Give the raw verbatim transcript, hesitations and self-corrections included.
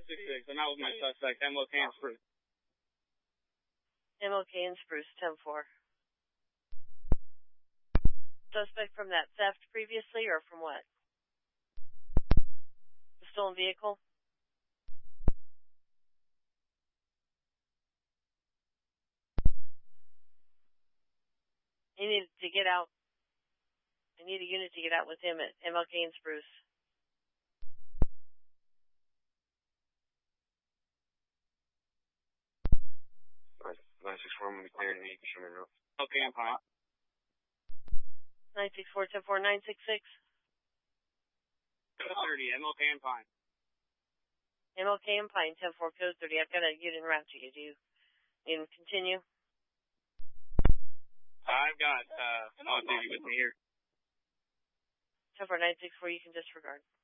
six six. I'm out with my suspect, M L K and Spruce. M L K and Spruce, ten four. Suspect from that theft previously, or from what? The stolen vehicle? You need to get out. I need a unit to get out with him at M L K and Spruce. nine six four, I'm going to be clearing the Sherman Road. Okay, I'm fine. nine six four, ten four, nine six six. Code thirty, M L K and Pine. M L K and Pine, ten four, code thirty. I've got a unit en route to you. Do you need to continue? I've got, uh, off duty with me here. ten four, nine six four, you can disregard.